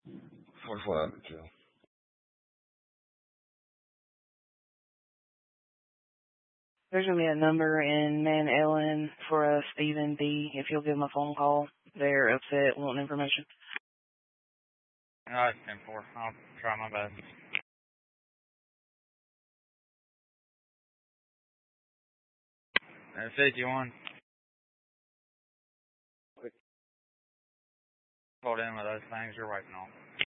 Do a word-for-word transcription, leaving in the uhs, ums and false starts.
forty-four hundred, too. There's going to be a number in Man Ellen for a Stephen B. If you'll give them a phone call, they're upset, wanting information. No, it's ten four. I'll try my best. Uh, fifty-one. Hold in with those things you're waiting on.